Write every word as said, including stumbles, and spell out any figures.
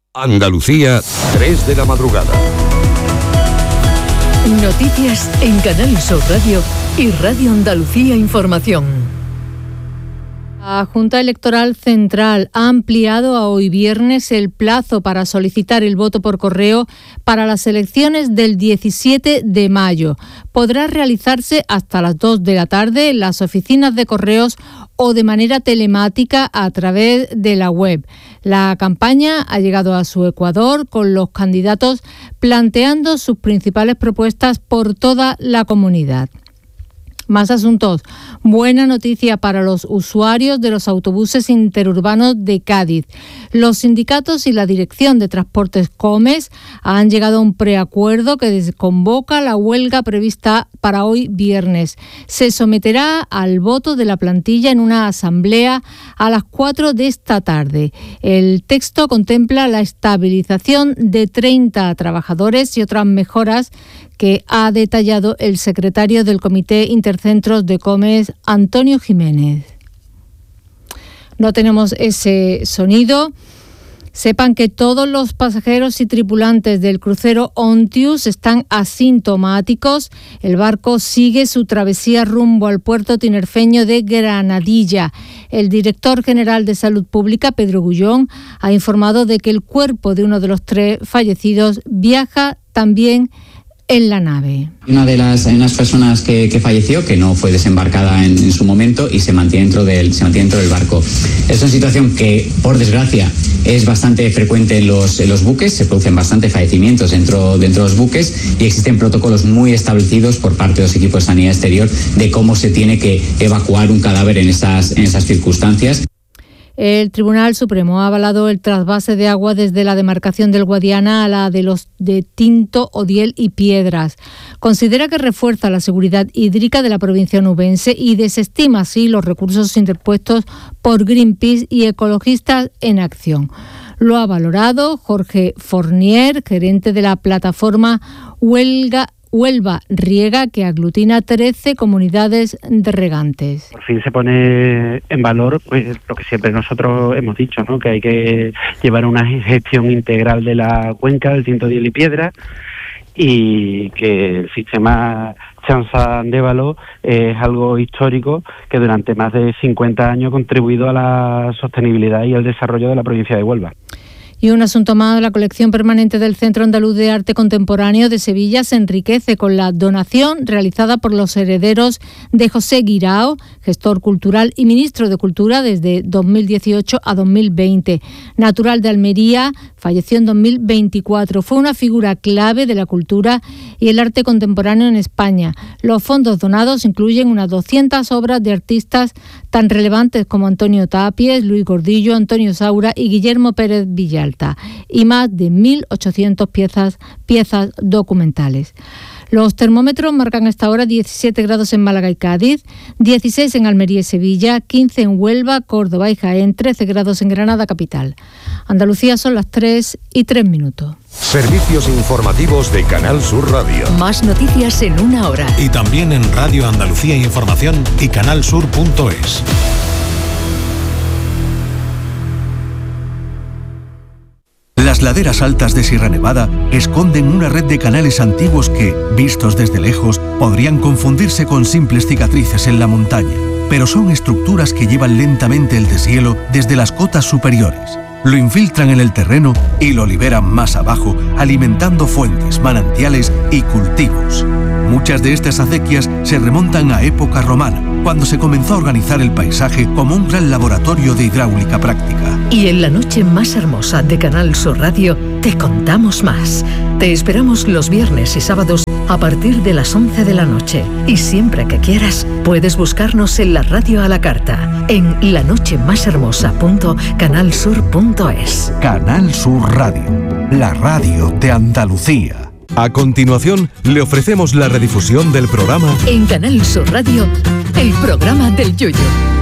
Andalucía, tres de la madrugada. Noticias en Canal Sur Radio y Radio Andalucía Información. La Junta Electoral Central ha ampliado a hoy viernes el plazo para solicitar el voto por correo para las elecciones del diecisiete de mayo. Podrá realizarse hasta las dos de la tarde en las oficinas de correos o de manera telemática a través de la web. La campaña ha llegado a su ecuador con los candidatos planteando sus principales propuestas por toda la comunidad. Más asuntos. Buena noticia para los usuarios de los autobuses interurbanos de Cádiz. Los sindicatos y la Dirección de Transportes Comes han llegado a un preacuerdo que desconvoca la huelga prevista para hoy viernes. Se someterá al voto de la plantilla en una asamblea a las cuatro de esta tarde. El texto contempla la estabilización de treinta trabajadores y otras mejoras que ha detallado el secretario del Comité Intercentros de Comes, Antonio Jiménez. No tenemos ese sonido. Sepan que todos los pasajeros y tripulantes del crucero Ontius están asintomáticos. El barco sigue su travesía rumbo al puerto tinerfeño de Granadilla. El director general de Salud Pública, Pedro Gullón, ha informado de que el cuerpo de uno de los tres fallecidos viaja también en la nave. Una de las unas personas que, que falleció, que no fue desembarcada en, en su momento y se mantiene dentro del se mantiene dentro del barco. Es una situación que, por desgracia, es bastante frecuente en los, en los buques. Se producen bastantes fallecimientos dentro, dentro de los buques y existen protocolos muy establecidos por parte de los equipos de sanidad exterior de cómo se tiene que evacuar un cadáver en esas, en esas circunstancias. El Tribunal Supremo ha avalado el trasvase de agua desde la demarcación del Guadiana a la de los de Tinto, Odiel y Piedras. Considera que refuerza la seguridad hídrica de la provincia onubense y desestima así los recursos interpuestos por Greenpeace y Ecologistas en Acción. Lo ha valorado Jorge Fournier, gerente de la plataforma Huelga Huelva Riega, que aglutina trece comunidades de regantes. Por fin se pone en valor pues lo que siempre nosotros hemos dicho, ¿no? Que hay que llevar una gestión integral de la cuenca del Tinto, Odiel y Piedra, y que el sistema Chanza-Andévalo es algo histórico que durante más de cincuenta años ha contribuido a la sostenibilidad y al desarrollo de la provincia de Huelva. Y un asunto más, la colección permanente del Centro Andaluz de Arte Contemporáneo de Sevilla se enriquece con la donación realizada por los herederos de José Guirao, gestor cultural y ministro de Cultura desde dos mil dieciocho a dos mil veinte. Natural de Almería, falleció en dos mil veinticuatro. Fue una figura clave de la cultura y el arte contemporáneo en España. Los fondos donados incluyen unas doscientas obras de artistas tan relevantes como Antonio Tapies, Luis Gordillo, Antonio Saura y Guillermo Pérez Villalta, y más de mil ochocientas piezas, piezas documentales. Los termómetros marcan hasta ahora diecisiete grados en Málaga y Cádiz, dieciséis en Almería y Sevilla, quince en Huelva, Córdoba y Jaén, trece grados en Granada capital. Andalucía son las tres y tres minutos. Servicios informativos de Canal Sur Radio. Más noticias en una hora. Y también en Radio Andalucía Información y canal sur punto es. Las laderas altas de Sierra Nevada esconden una red de canales antiguos que, vistos desde lejos, podrían confundirse con simples cicatrices en la montaña. Pero son estructuras que llevan lentamente el deshielo desde las cotas superiores. Lo infiltran en el terreno y lo liberan más abajo, alimentando fuentes, manantiales y cultivos. Muchas de estas acequias se remontan a época romana, cuando se comenzó a organizar el paisaje como un gran laboratorio de hidráulica práctica. Y en la noche más hermosa de Canal Sur Radio te contamos más. Te esperamos los viernes y sábados a partir de las once de la noche. Y siempre que quieras, puedes buscarnos en la radio a la carta, en la noche más hermosa punto canal sur punto es. Canal Sur Radio, la radio de Andalucía. A continuación, le ofrecemos la redifusión del programa En Canal Sur Radio, el programa del Yoyo.